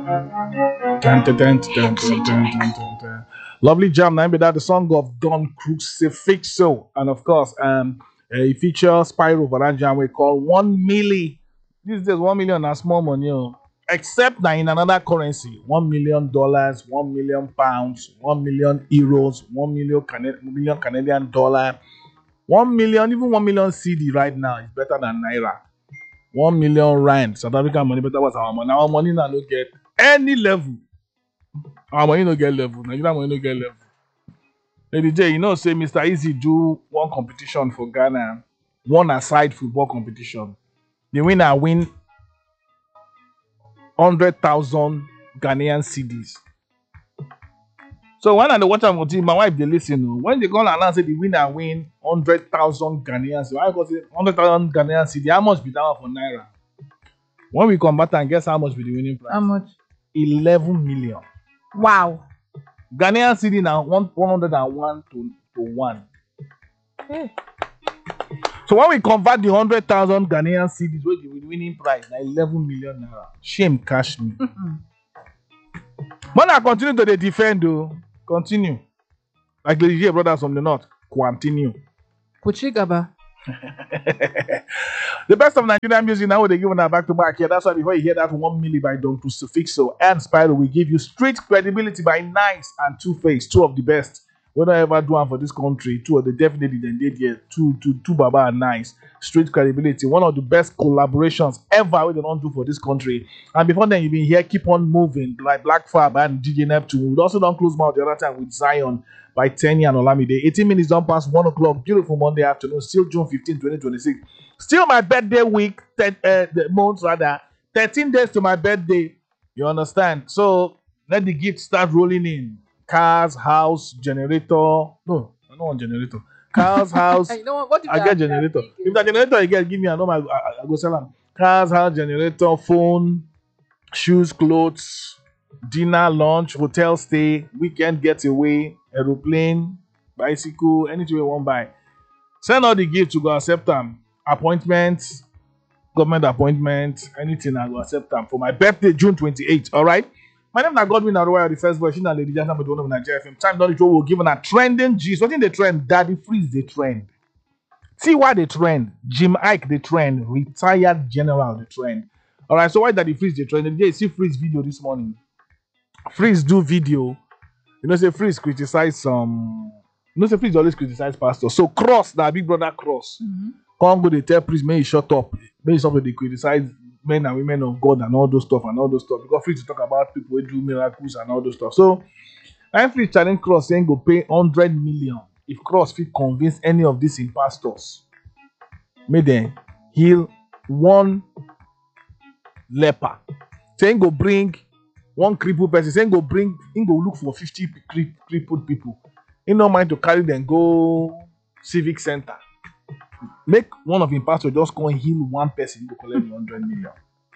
Dun, dun, dun, dun, dun, dun, dun, dun, dun. Lovely jam. Now, that the song of Don Crucifixo, and of course, it features Spyro for that jam we call 1 milli. This is 1 million a small money, oh. Except that in another currency, $1 million, £1 million, €1 million, 1 million Canadian dollar, 1 million, even 1 million CD right now is better than Naira. 1 million rand, South African money better was our money. Our money now don't get any level. Our money no get level. Nigerian money no get level. Lady J, say Mr. Easy do one competition for Ghana, one aside football competition. The winner win 100,000 Ghanaian cedis. So when I watch am continue, my wife they listen. When they go and announce the winner win 100,000 Ghanaian cedis, I go say 100,000 Ghanaian cedis. How much be that one for Naira? When we convert and guess how much be the winning prize? How much? 11 million. Wow. Ghanaian cedi now 101 to 1. Hey. So when we convert the 100,000 Ghanaian cedis, which the winning prize na 11 million naira. Shame cash me. But I continue to defend though. Continue. Like the brothers from the north. Continue. Puchigaba. The best of Nigerian music now they give back to back here. That's why before you hear that 1 milli by Don Crucifixo and Spyro, we give you street credibility by Nice and Two Face, two of the best. We don't ever do one for this country. Two of the definitely then did here. Two Baba and Nice. Street credibility. One of the best collaborations ever we don't do for this country. And before then, you've been here, keep on moving like Black Fab and DJ Neptune. We also don't close mouth the other time with Zion by Tenny and Olamide. 18 minutes don't pass 1 o'clock. Beautiful Monday afternoon. Still June 15, 2026. Still my birthday week. The month rather. 13 days to my birthday. You understand? So let the gift start rolling in. Cars, house, generator. No, I don't want generator. Cars, house. You know what I get generator. If the generator you get, give me a number. I go sell them. Cars, house, generator, phone, shoes, clothes, dinner, lunch, hotel stay, weekend getaway, aeroplane, bicycle, anything you want buy. Send all the gifts to go accept them. Appointments, government appointments, anything I go accept them for my birthday, June 28th. All right. My name is Godwin Aroya, the first voice, and Lady Jasmine, one of Nigeria FM. Time done, we'll give a trending gist. What in the trend? Daddy Freeze the trend. See why the trend? Jim Ike the trend. Retired general the trend. All right. So why Daddy Freeze the trend? You see Freeze video this morning. Freeze do video. Say Freeze criticize some. Say Freeze always criticize pastor. So Cross, that big brother Cross. Come go they tell Freeze, may he shut up. May he stop they criticize men and women of God and all those stuff because free to talk about people who do miracles and all those stuff. So I'm free challenge Cross saying go pay 100 million if Cross fit convince any of these pastors. May they heal one leper. Saying go bring one crippled person. Saying go look for 50 crippled people. He no mind to carry them go civic center. Make one of him pastors just go and heal one person to collect 100 million.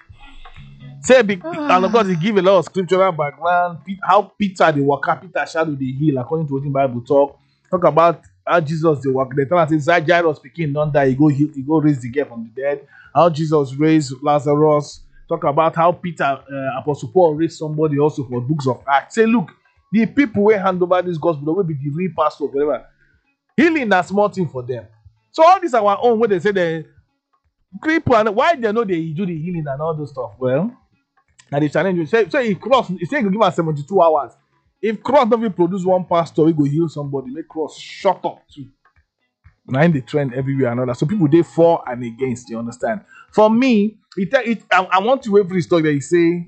Say and of course he give a lot of scriptural background. How Peter the worker, Peter shadow the heal according to what the Bible talk about how Jesus the work. They tell us say Jairus speaking don't die, he go raise the girl from the dead. How Jesus raised Lazarus. Talk about how Peter Apostle Paul raised somebody also for books of Acts. Say look, the people will hand over this gospel will be the real pastor whatever. Healing a small thing for them. So all this our own when they say the people and why they know they do the healing and all those stuff. Well, now the challenge you say if Cross he say he go give us 72 hours. If Cross don't produce one pastor, he go heal somebody. Make Cross shut up too. Now in the trend everywhere and all that. So people they for and against. You understand? For me, I want to wait for this talk that he say.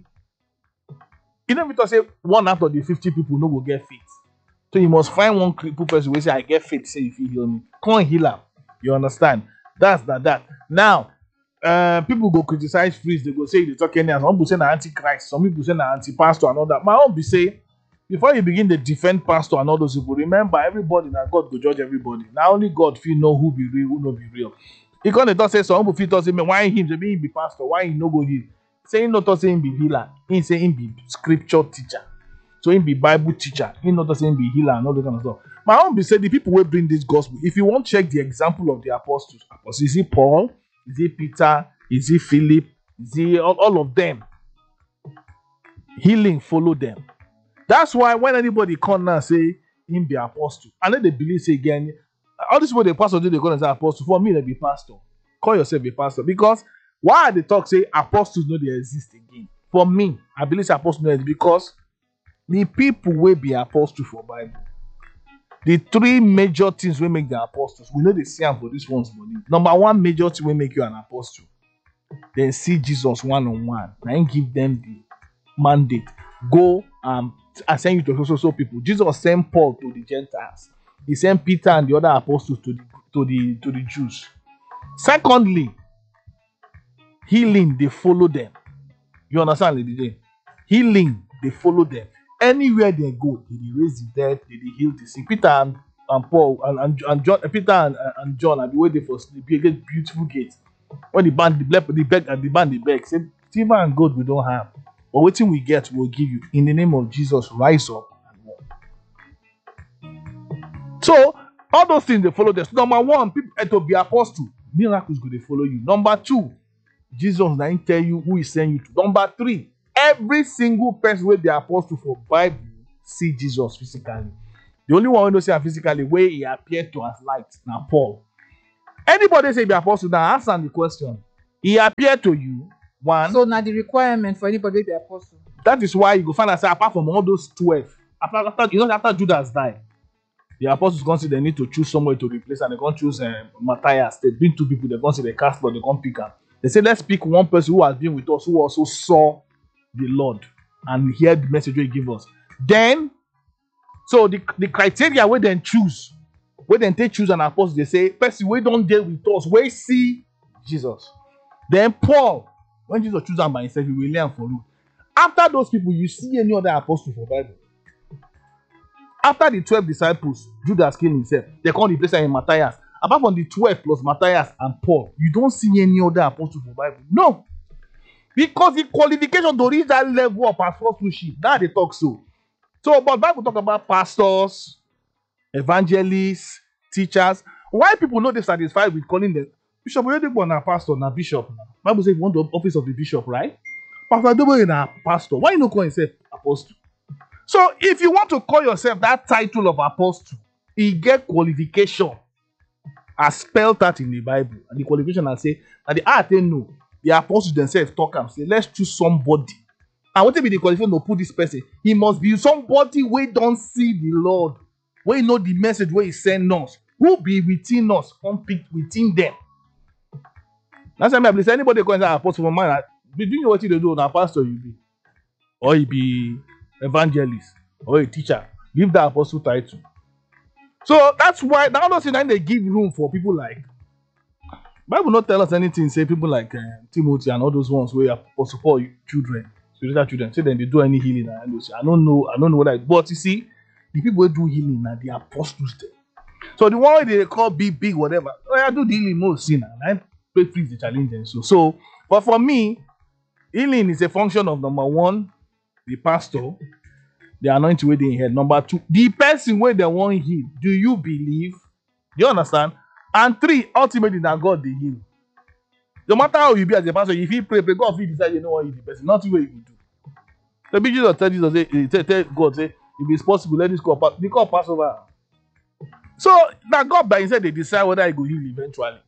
You know, because say 1 out of the 50 people no go get fit. So you must find one crippled person who say I get fit. Say if you heal me, can't heal him. You understand? That's that. Now, people go criticize Freeze. They go say they talk any. Some people say na antichrist. Some people say na anti-pastor and all that. My own be say before you begin to defend pastor and all those people, remember everybody now God go judge everybody. Now only God feel know who be real, who no be real. He can't talk say some people feel talk say me why him? Say he be pastor. Why he no go heal? Say he not talk say him be healer. He say him be scripture teacher. So him be Bible teacher. He not talk say him be healer and all that kind of stuff. My own be say the people will bring this gospel. If you want to check the example of the apostles, is it Paul? Is it Peter? Is it Philip? Is it all of them? Healing follow them. That's why when anybody come now say him be apostle, and then they believe say again, all this what the pastor do they call themselves apostle. For me, they be pastor. Call yourself a pastor because why they talk say apostles no they exist again? For me, I believe say apostles no exist because the people will be apostle for Bible. The three major things will make the apostles. We know they see them for this one's body. Number one major thing will make you an apostle. Then see Jesus one-on-one. And give them the mandate. Go I send you to so people. Jesus sent Paul to the Gentiles. He sent Peter and the other apostles to the Jews. Secondly, healing, they follow them. You understand, Lady Jane? Healing, they follow them. Anywhere they go, they raise the dead, they heal the sick. Peter and Paul and John, Peter and John are the way they for sleep. You get beautiful gates. When the band the beg and the band the beg, say silver and gold we don't have. But waiting we get, we'll give you. In the name of Jesus, rise up and walk. So, all those things, they follow this. Number one, people to be apostle. Miracles go, they follow you. Number two, Jesus now tell you who he sent you to. Number three, every single person will be apostle for Bible see Jesus physically. The only one who don't see him physically, where he appeared to as light, now Paul. Anybody say be apostle, now answer the question. He appeared to you. One. So now the requirement for anybody to be apostle. That is why you go find out say apart from all those 12, after Judas died, the apostles consider they need to choose somebody to replace, and they can't choose Matthias. They bring two people, they consider they cast, but they can't pick them. They say let's pick one person who has been with us, who also saw the Lord and heard the message he give us. Then, so the criteria where they choose, where then they choose an apostle, they say person we don't deal with us, we see Jesus. Then Paul. When Jesus chooses them by himself, he will learn for you. After those people, you see any other apostle for Bible. After the 12 disciples, Judas killed himself. They call the place in Matthias. Apart from the 12 plus Matthias and Paul, you don't see any other apostle for Bible. No. Because the qualification to reach that level of apostleship, now they talk so. So, but Bible talk about pastors, evangelists, teachers. Why people not satisfied with calling them Bishop? We already born a pastor, now bishop. Now. Bible says you want the office of the bishop, right? Pastor Adobo is a pastor. Why you not call yourself apostle? So if you want to call yourself that title of apostle, you get qualification as spelled out in the Bible. And the qualification I say, and the art they know, the apostles themselves talk and say, let's choose somebody. And what be the qualification to put this person? He must be somebody who don't see the Lord, where know the message where he send us, who be within us, come pick within them. That's why I believe anybody calling that apostle for mine, be doing what you do, now pastor you be, or you be evangelist, or a teacher. Give that apostle title. So that's why now those things they give room for people like Bible not tell us anything. Say people like Timothy and all those ones where apostle for children, spiritual children. Say then they do any healing and those. I don't know what I. But you see, the people who do healing are the apostles. There. So the one they call big whatever. Oh, I do the healing most sin and I freeze the challenge and so. But for me, healing is a function of number one, the pastor, the anointing where they head. Number two, the person where they want heal. Do you believe? Do you understand? And three, ultimately that God they heal. No matter how you be as a pastor, if you pray, God will decide you know what you the person. Nothing what you can do. The Jesus tell Jesus, tell God, say, if it's possible, let this call pass. The call pass over. So that God by himself they decide whether I go heal eventually.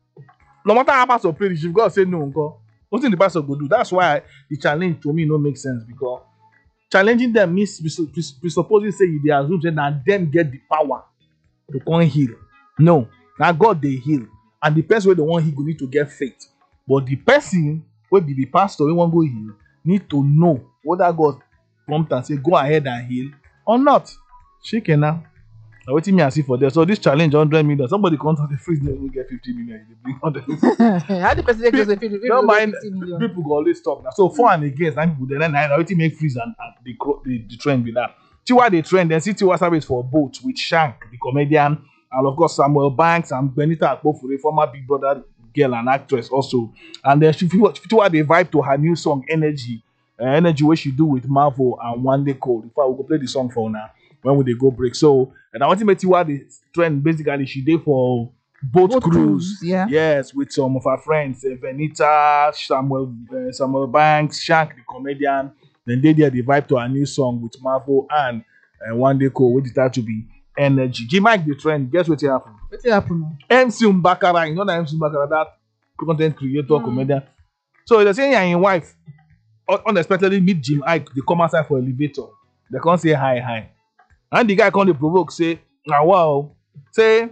No matter how pastor pray, if God say no, God, nothing the pastor go do. That's why the challenge to me no make sense, because challenging them means presupposing say they assume say that them get the power to come heal. No, now God they heal, and the person where they want heal go need to get faith. But the person will be the pastor who want go heal need to know whether God prompt and say go ahead and heal or not. Shaking now. Now waiting me and see for there. So this challenge 100 million. Somebody contact the freeze, they will get 50 million. They bring 100. How the person goes to 50 Don't mind. People go always talk now. So for and against, nine people then I waiting make freeze and the trend with that. See why they trend. Then see Tiwa Savage for both with Shank, the comedian, and of course Samuel Banks and Benita Akpofure, former Big Brother girl and actress also. And then she why they vibe to her new song Energy. Energy where she do with Marvel and One Day Cold. In fact, we go play the song for now. When will they go break? So, and I want to make you what the trend basically she did for boat cruise. Yeah. Yes, with some of her friends, Benita, Samuel Banks, Shank the comedian, Then they there the vibe to a new song with Marvel and One Day Cole, which that to be Energy. G Mike the trend. Guess what happened? What happened now? MC Mbakara, you know that MC Mbakara, that content creator, comedian. So they're saying your wife unexpectedly meet Jim Ike, they come outside for elevator. They can't say hi. And the guy can't provoke, say, ah wow, say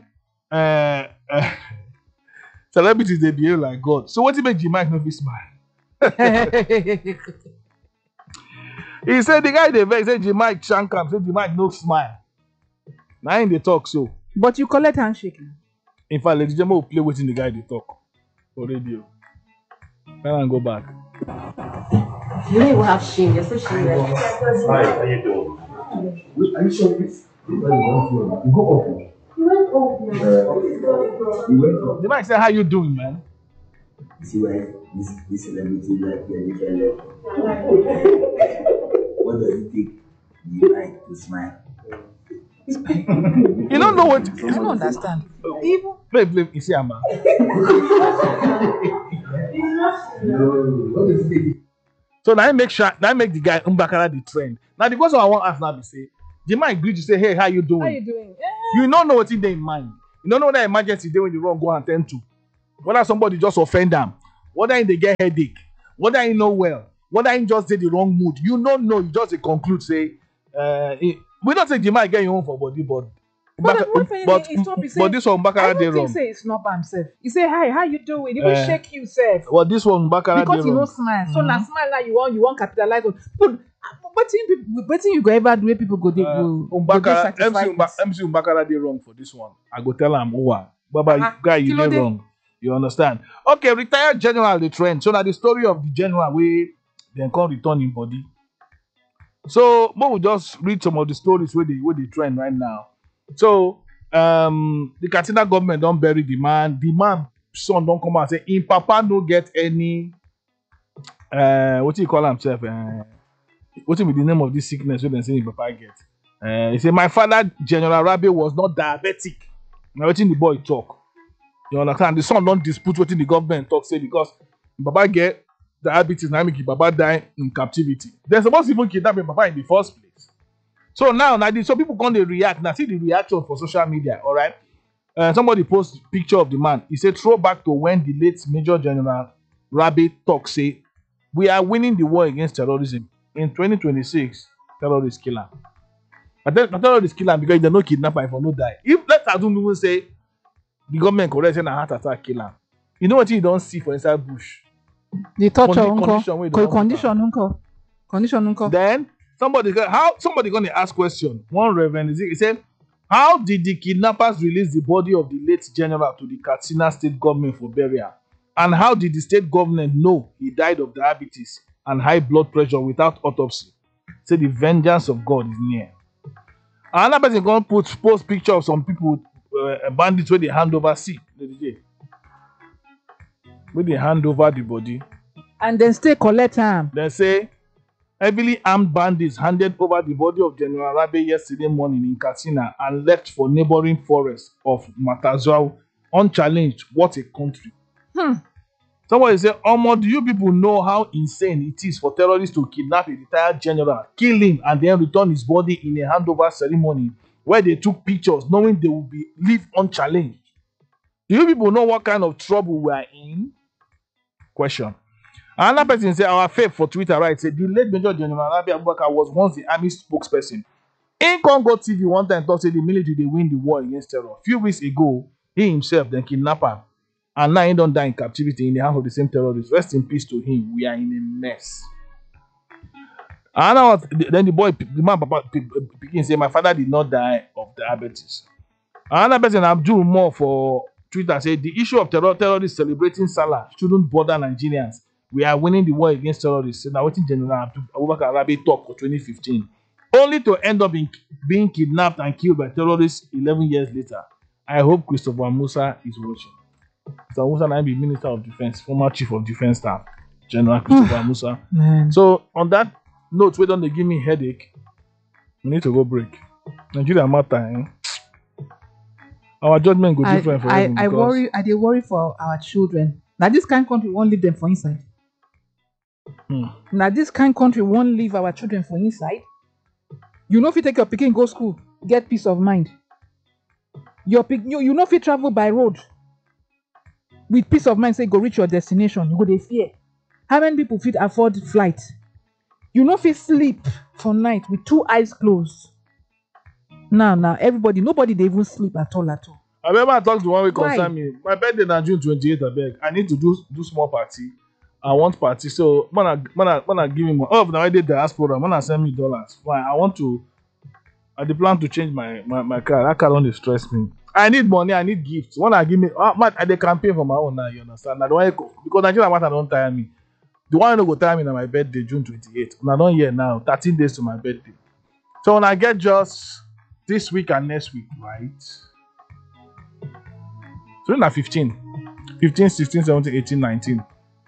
celebrities they behave like God. So what make Jim Ike not be smile? He said the guy they vex, say Jim Ike shankam, say Jim Ike no smile. Now in the talk so. But you collect handshake. In fact, Lady Jemo will play waiting the guy they talk for radio. Then I go back. You don't even have shame. You're so shameless. Hi, how you doing? Are you sure this? You go off. You went off now. You went off. The man said, how you doing, man? See why this celebrity like the level. What does it take you like to smile? You don't know what. I don't understand. Play, you see, Amma. What does it take? So now I make the guy Mbakara the trend. Now the question I want to ask now be say, the man agree to say, hey, how you doing? How you doing? You don't know what's in their mind. You don't know that emergency day when you run go and tend to. Whether somebody just offend them, whether they get headache, whether you know well, whether you just did the wrong mood. You don't know. You just conclude say, we don't say the man get you home for body, but But this one Mbakara they wrong. Say it's not by himself. You say hi, how you doing? You will shake yourself. Well, this one Mbakara Because they you wrong. know smile. So now smile now you want capitalize on. But what you go ever do? People go they go. Mbakara, MC Mbakara they wrong for this one. I go tell him who. Baba, guy, you did wrong. You understand? Okay, retired general the trend. So now the story of the general way then come return in body. So we'll just read some of the stories where they trend right now. So the Katsina government don't bury the man. The man son don't come out and say in Papa no get any what do you call himself? What will be the name of this sickness when they say in Papa get? He say my father General Rabe was not diabetic. Now what the boy talk? You understand? The son don't dispute what the government talk say because Papa get diabetes now make Papa die in captivity. They're supposed to even kidnap Papa in the first place. So now so people come they react. Now see the reaction for social media, all right? Somebody post picture of the man. He said throwback to when the late Major General Rabe talk say we are winning the war against terrorism. In 2026, terrorists kill him. But then terrorists kill him because they no kidnapper if no die. If let's assume people say the government correct say a heart attack kill him. You know what you don't see for inside bush? The torture condition. Then somebody gonna ask question. One reverend he said, how did the kidnappers release the body of the late general to the Katsina state government for burial? And how did the state government know he died of diabetes and high blood pressure without autopsy? Say the vengeance of God is near. Another person gonna post picture of some people bandits where they hand over where they hand over the body and then stay collect time. They say heavily armed bandits handed over the body of General Rabe yesterday morning in Katsina and left for neighboring forest of Matazwao unchallenged. What a country. Somebody say, Omo, do you people know how insane it is for terrorists to kidnap a retired general, kill him, and then return his body in a handover ceremony where they took pictures knowing they will be leave unchallenged? Do you people know what kind of trouble we are in? Question. Another person say our faith for Twitter, right? Said the late Major General Rabi Abubakar was once the army spokesperson. In Congo TV, one time thought say the military they win the war against terror. A few weeks ago, he himself then kidnapper, and now he don't die in captivity in the hands of the same terrorists. Rest in peace to him. We are in a mess. And then the man Papa begin say, my father did not die of diabetes. Another person Abdul Moore for Twitter said the issue of terrorists celebrating Salah shouldn't bother Nigerians. We are winning the war against terrorists. So now what General Abubakar Rabi talk for 2015, only to end up being kidnapped and killed by terrorists 11 years later. I hope Christopher Musa is watching. Christopher Musa now be Minister of Defense, former Chief of Defense Staff, General Christopher Musa. Man. So on that note, where don't they give me headache? We need to go break. Nigeria matter, Our judgment go different for them. I worry for our children. Now this kind of country won't leave them for inside. Now this kind country won't leave our children for inside. You know if you take your pikin go school, get peace of mind. You know if you travel by road with peace of mind, say go reach your destination, you go dey fear. How many people fit afford flight? You know if you sleep for night with two eyes closed. Now everybody, nobody they even sleep at all at all. I remember I talked to one way Why? concern me. My birthday na June 28th, I beg. I need to do small party. I want party. So when I give him oh now I did diaspora, when I send me dollars. Why? I dey plan to change my car. That car don't stress me. I need money, I need gifts. When I give me I dey campaign for my own now, you understand? I don't because Nigeria matter don't tire me. The one no go tire me na my birthday, June 28th. And I don't hear now, 13 days to my birthday. So when I get just this week and next week, right? So na 15, 16, 17, 18, 19,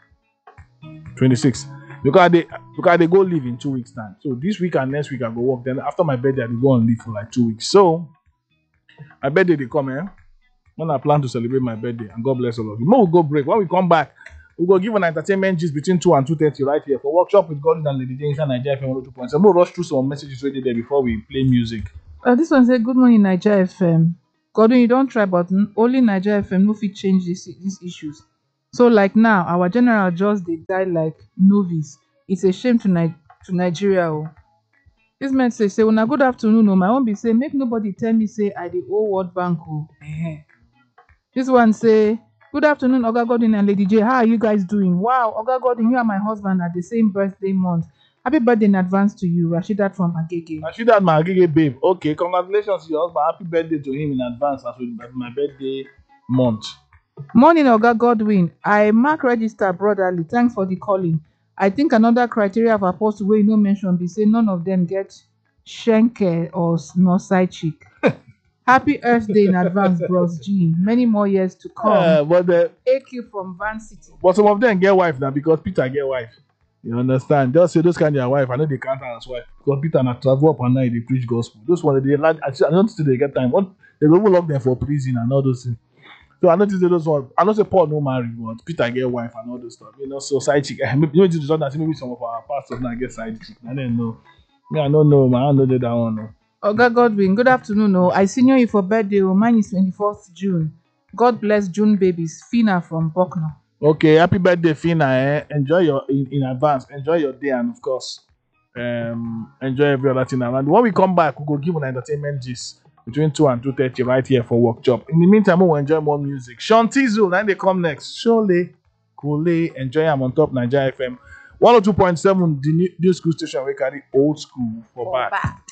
26. Because I dey go live in 2 weeks time. So this week and next week I go work. Then after my birthday, I dey go on leave for like 2 weeks. So my birthday dey come, when I plan to celebrate my birthday, and God bless all of you. More we go break. When we come back, we go give an entertainment gist between 2 and 2:30 right here for workshop with Godwin and Lady Jane inside Nigeria FM 102.7. We'll rush through some messages already there before we play music. This one say good morning Nigeria FM. Godwin, you don't try, but only Nigeria FM no fit change these issues. So like now, our general just they die like novice. It's a shame to Nigeria. Oh. This man say una good afternoon. Oh, my own be say make nobody tell me say I the old World Bank. Oh. This one say good afternoon, Oga Godwin and Lady J. How are you guys doing? Wow, Oga Godwin, you and my husband are the same birthday month. Happy birthday in advance to you, Rashidat from Agege. Rashidat, my Agege babe. Okay, congratulations to your husband. Happy birthday to him in advance as well as my birthday month. Morning, Oga Godwin. I mark register brotherly. Thanks for the calling. I think another criteria of apostle wey you no mention be say none of them get shenke or no side chick. Happy Earth Day in advance, Bros Jean. Many more years to come. AQ from Van City. But some of them get wife now because Peter get wife. You understand? Just say those kind of wife. I know they can't as wife because Peter na travel up and night they preach gospel. Those ones they like. I don't think they get time. What they go lock them for prison and all those things. So I noticed those ones. I know say Paul no marry, but Peter get wife and all those stuff. You know, so side chick. Maybe it's the result that maybe some of our pastors now get side chick. I don't know. Me, I don't know, man. I don't know that one. No. Oga Godwin, good afternoon. Oh, I senior you for birthday. Oh, mine is 24th June. God bless June babies. Fina from Bucknell. Okay, happy birthday, Fina. Enjoy your in advance. Enjoy your day, and of course, enjoy every other thing around. When we come back, we go give an entertainment gist between 2 and 2:30 right here for workshop. In the meantime, we'll enjoy more music. Sean Tizu, then they come next. Shole, Kule, enjoy them on top Nigeria FM 102.7, the new school station. We carry old school for back.